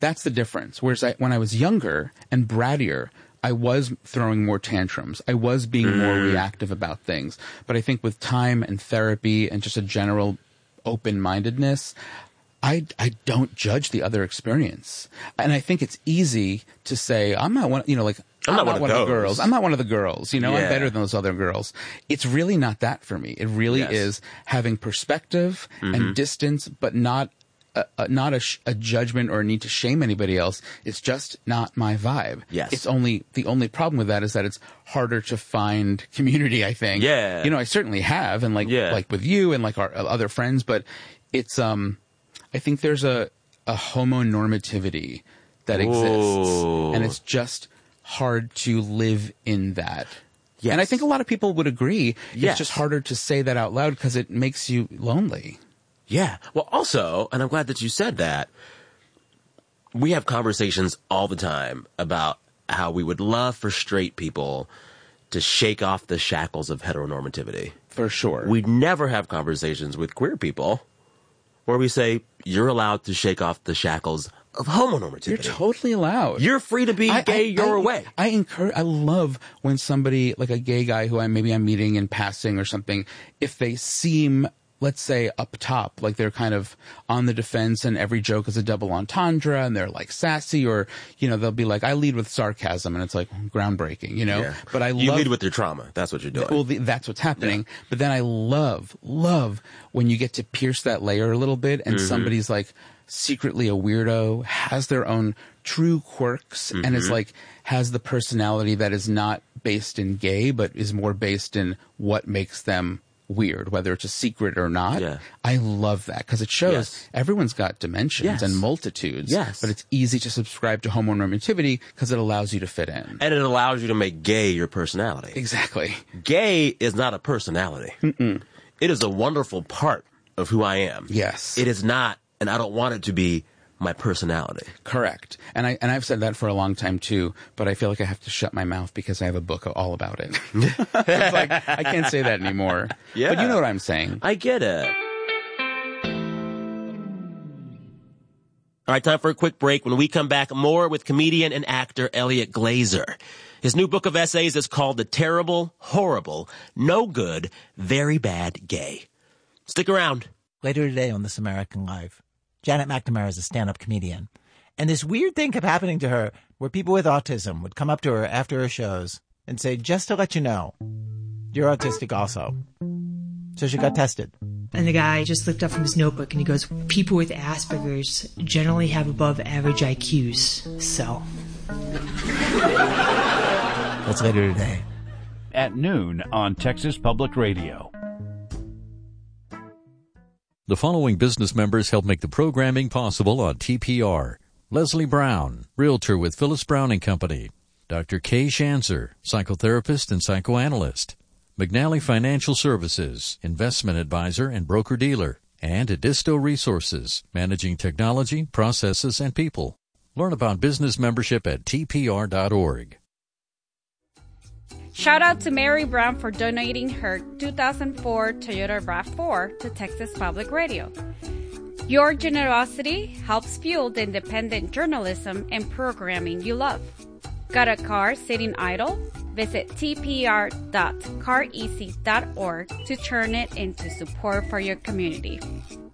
That's the difference. Whereas when I was younger and brattier, I was throwing more tantrums. I was being more reactive about things. But I think with time and therapy and just a general open-mindedness, I don't judge the other experience. And I think it's easy to say, I'm not one, I'm not one of the girls. I'm not one of the girls. I'm better than those other girls. It's really not that for me. It really is having perspective and distance, but not a judgment or a need to shame anybody else. It's just not my vibe. Yes. It's the only problem with that is that it's harder to find community, I think. Yeah. I certainly have, and like with you and like our other friends, but it's, I think there's a homonormativity that exists, and it's just hard to live in that. Yes. And I think a lot of people would agree. Yes. It's just harder to say that out loud because it makes you lonely. Yeah. Well, also, and I'm glad that you said that, we have conversations all the time about how we would love for straight people to shake off the shackles of heteronormativity. For sure. We never have conversations with queer people where we say, you're allowed to shake off the shackles of homonormativity. You're totally allowed. You're free to be gay your way. I love when somebody, like a gay guy who I'm meeting in passing or something, if they seem, let's say, up top, like they're kind of on the defense and every joke is a double entendre and they're like sassy, or, they'll be like, I lead with sarcasm, and it's like groundbreaking, Yeah. But you lead with your trauma. That's what you're doing. Well, that's what's happening. Yeah. But then I love when you get to pierce that layer a little bit and somebody's like secretly a weirdo, has their own true quirks, and is like, has the personality that is not based in gay, but is more based in what makes them weird, whether it's a secret or not. Yeah. I love that because it shows everyone's got dimensions and multitudes, but it's easy to subscribe to homonormativity because it allows you to fit in. And it allows you to make gay your personality. Exactly. Gay is not a personality. Mm-mm. It is a wonderful part of who I am. Yes. It is not, and I don't want it to be, my personality. Correct. And I've said that for a long time too, but I feel like I have to shut my mouth because I have a book all about it. It's like, I can't say that anymore. Yeah. But you know what I'm saying. I get it. All right, time for a quick break. When we come back, more with comedian and actor Elliot Glazer. His new book of essays is called The Terrible, Horrible, No Good, Very Bad Gay. Stick around. Later today on This American Life, Janet McNamara is a stand-up comedian. And this weird thing kept happening to her where people with autism would come up to her after her shows and say, just to let you know, you're autistic also. So she got tested. And the guy just looked up from his notebook and he goes, people with Asperger's generally have above average IQs, so. That's later today. At noon on Texas Public Radio. The following business members help make the programming possible on TPR. Leslie Brown, Realtor with Phyllis Brown & Company. Dr. Kay Shanzer, Psychotherapist and Psychoanalyst. McNally Financial Services, Investment Advisor and Broker-Dealer. And Edisto Resources, Managing Technology, Processes, and People. Learn about business membership at tpr.org. Shout out to Mary Brown for donating her 2004 Toyota RAV4 to Texas Public Radio. Your generosity helps fuel the independent journalism and programming you love. Got a car sitting idle? Visit tpr.careasy.org to turn it into support for your community.